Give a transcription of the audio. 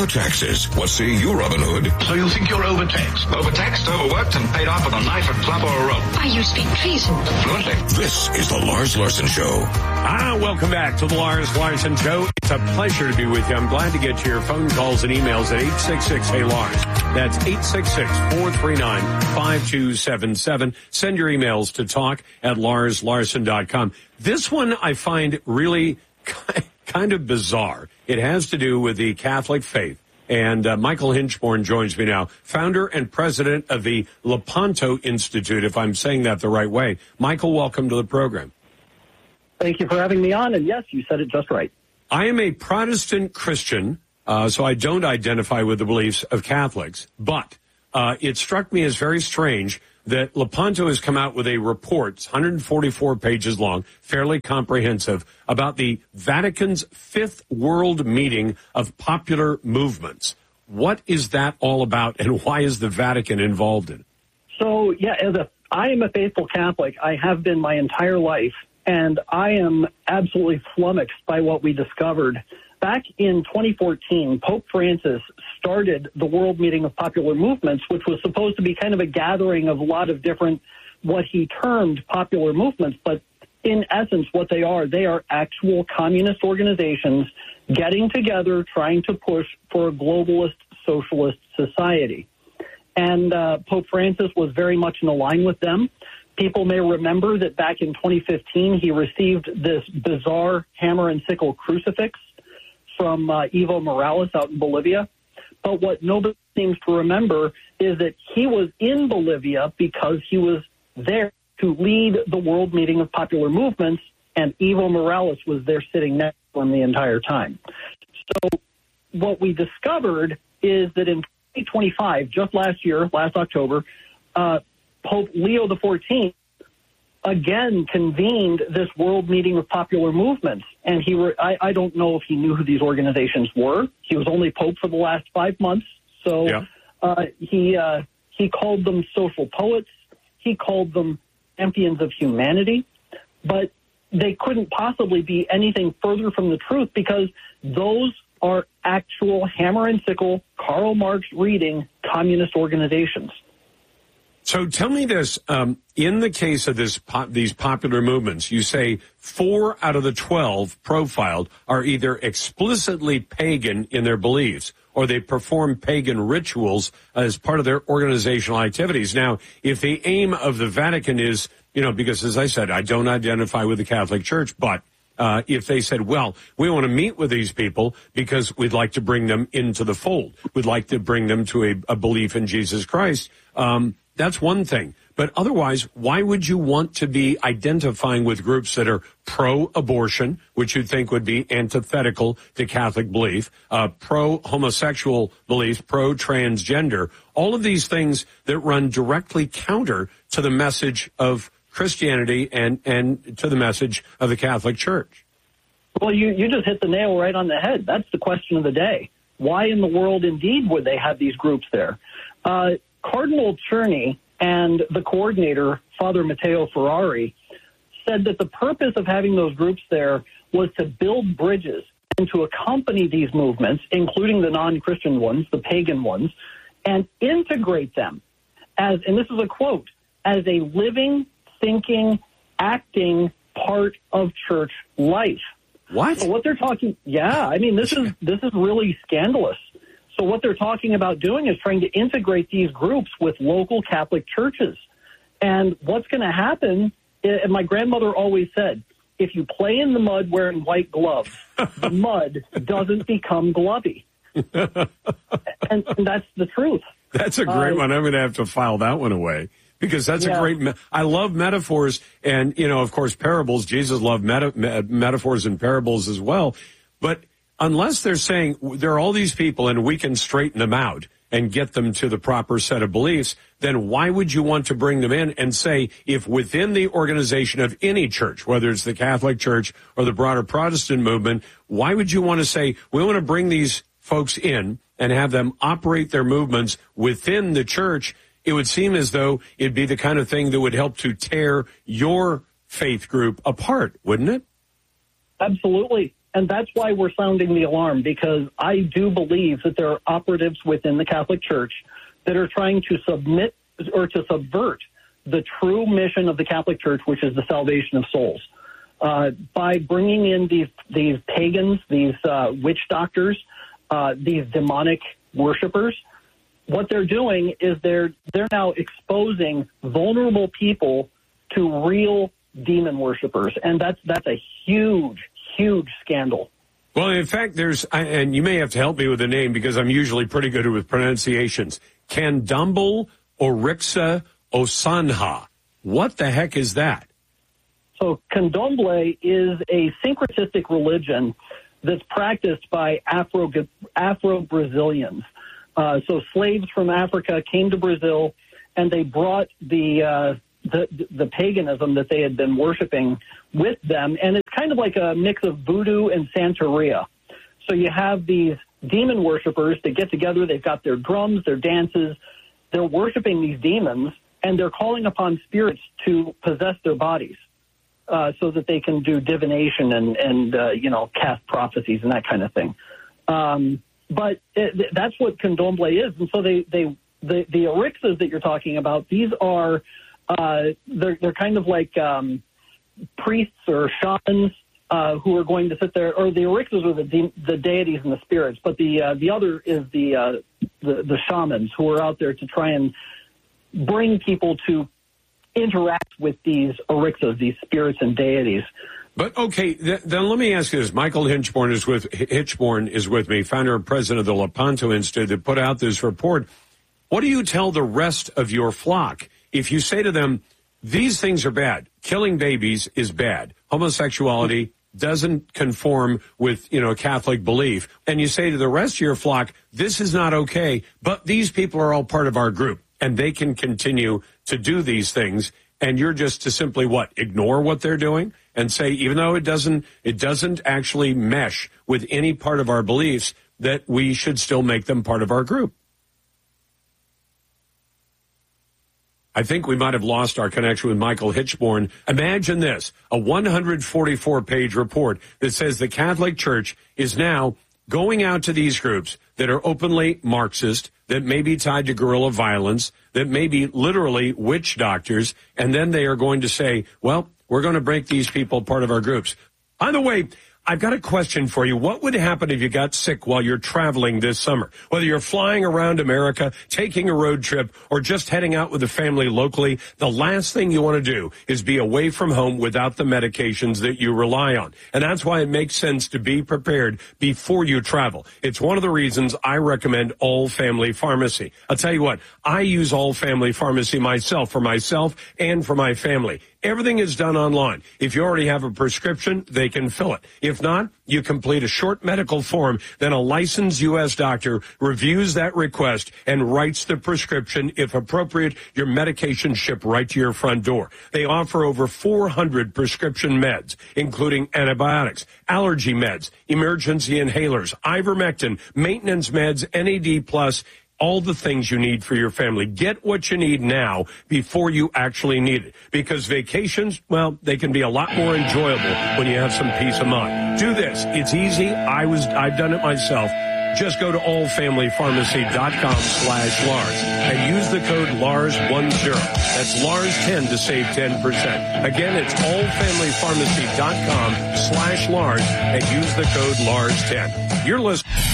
about taxes. What say you, Robin Hood? So you think you're overtaxed? Overtaxed, overworked, and paid off with a knife, a club, or a rope. You speak treason. Fluently. This is the Lars Larson Show. Welcome back to the Lars Larson Show. It's a pleasure to be with you. I'm glad to get to your phone calls and emails at 866-HEY-LARS. That's 866-439-5277. Send your emails to talk@LarsLarson.com. This one I find really kind of bizarre. It has to do with the Catholic faith. And Michael Hinchborn joins me now, founder and president of the Lepanto Institute, if I'm saying that the right way. Michael, welcome to the program. Thank you for having me on. And yes, you said it just right. I am a Protestant Christian, so I don't identify with the beliefs of Catholics. But it struck me as very strange that Lepanto has come out with a report, it's 144 pages long, fairly comprehensive, about the Vatican's Fifth World Meeting of Popular Movements. What is that all about, and why is the Vatican involved in it? So, I am a faithful Catholic. I have been my entire life, and I am absolutely flummoxed by what we discovered. Back in 2014, Pope Francis started the World Meeting of Popular Movements, which was supposed to be kind of a gathering of a lot of different, what he termed popular movements. But in essence, what they are actual communist organizations getting together, trying to push for a globalist socialist society. And Pope Francis was very much in line with them. People may remember that back in 2015, he received this bizarre hammer and sickle crucifix from Evo Morales out in Bolivia. But what nobody seems to remember is that he was in Bolivia because he was there to lead the World Meeting of Popular Movements, and Evo Morales was there sitting next to him the entire time. So what we discovered is that in 2025, just last October, Pope Leo XIV again convened this World Meeting of Popular Movements. And I don't know if he knew who these organizations were. He was only Pope for the last 5 months. So he called them social poets. He called them champions of humanity. But they couldn't possibly be anything further from the truth, because those are actual hammer and sickle, Karl Marx reading communist organizations. So tell me this, in the case of these popular movements, you say 4 out of the 12 profiled are either explicitly pagan in their beliefs, or they perform pagan rituals as part of their organizational activities. Now, if the aim of the Vatican is, because as I said, I don't identify with the Catholic Church, but if they said, well, we want to meet with these people because we'd like to bring them into the fold, we'd like to bring them to a belief in Jesus Christ, that's one thing. But otherwise, why would you want to be identifying with groups that are pro-abortion, which you'd think would be antithetical to Catholic belief, pro-homosexual beliefs, pro-transgender, all of these things that run directly counter to the message of Christianity and to the message of the Catholic Church? Well, you just hit the nail right on the head. That's the question of the day. Why in the world, indeed, would they have these groups there? Cardinal Czerny and the coordinator, Father Matteo Ferrari, said that the purpose of having those groups there was to build bridges and to accompany these movements, including the non-Christian ones, the pagan ones, and integrate them as, and this is a quote, as a living, thinking, acting part of church life. What? So what they're talking, this is really scandalous. So what they're talking about doing is trying to integrate these groups with local Catholic churches. And what's going to happen, and my grandmother always said, if you play in the mud wearing white gloves, the mud doesn't become glovey. and that's the truth. That's a great one. I'm going to have to file that one away, because that's a great, I love metaphors and, of course, parables. Jesus loved metaphors and parables as well. But unless they're saying there are all these people and we can straighten them out and get them to the proper set of beliefs, then why would you want to bring them in and say, if within the organization of any church, whether it's the Catholic Church or the broader Protestant movement, why would you want to say, we want to bring these folks in and have them operate their movements within the church? It would seem as though it'd be the kind of thing that would help to tear your faith group apart, wouldn't it? Absolutely. And that's why we're sounding the alarm, because I do believe that there are operatives within the Catholic Church that are trying to submit or to subvert the true mission of the Catholic Church, which is the salvation of souls. By bringing in these pagans, these witch doctors, these demonic worshipers, what they're doing is they're now exposing vulnerable people to real demon worshipers, and that's a huge scandal. Well, in fact, and you may have to help me with the name because I'm usually pretty good with pronunciations. Candomblé Orixa Osanha. What the heck is that? So Candomblé is a syncretistic religion that's practiced by Afro-Brazilians. So slaves from Africa came to Brazil, and they brought the paganism that they had been worshiping with them, and it's kind of like a mix of voodoo and Santeria. So you have these demon worshipers that get together, they've got their drums, their dances, they're worshiping these demons, and they're calling upon spirits to possess their bodies so that they can do divination and cast prophecies and that kind of thing. But that's what Candomblé is. And so the Orixas that you're talking about, these are they're kind of like priests or shamans who are going to sit there, or the Orixas are the deities and the spirits, but the other is the shamans who are out there to try and bring people to interact with these Orixas, these spirits and deities. But okay, then let me ask you this. Michael Hitchborn is with me, founder and president of the Lepanto Institute, that put out this report. What do you tell the rest of your flock if you say to them, these things are bad, killing babies is bad, homosexuality doesn't conform with, Catholic belief, and you say to the rest of your flock, this is not okay, but these people are all part of our group, and they can continue to do these things, and you're just to simply ignore what they're doing and say, even though it doesn't actually mesh with any part of our beliefs, that we should still make them part of our group. I think we might have lost our connection with Michael Hitchborn. Imagine this, a 144-page report that says the Catholic Church is now going out to these groups that are openly Marxist, that may be tied to guerrilla violence, that may be literally witch doctors, and then they are going to say, well, we're going to break these people part of our groups. By the way, I've got a question for you. What would happen if you got sick while you're traveling this summer? Whether you're flying around America, taking a road trip, or just heading out with a family locally, the last thing you want to do is be away from home without the medications that you rely on. And that's why it makes sense to be prepared before you travel. It's one of the reasons I recommend All Family Pharmacy. I'll tell you what, I use All Family Pharmacy myself, for myself and for my family. Everything is done online. If you already have a prescription, they can fill it. If not, you complete a short medical form, then a licensed U.S. doctor reviews that request and writes the prescription. If appropriate, your medication shipped right to your front door. They offer over 400 prescription meds, including antibiotics, allergy meds, emergency inhalers, ivermectin, maintenance meds, NAD+, all the things you need for your family. Get what you need now before you actually need it. Because vacations, well, they can be a lot more enjoyable when you have some peace of mind. Do this. It's easy. I've done it myself. Just go to allfamilypharmacy.com/Lars and use the code LARS10. That's LARS10 to save 10%. Again, it's allfamilypharmacy.com/Lars and use the code LARS10. You're listening.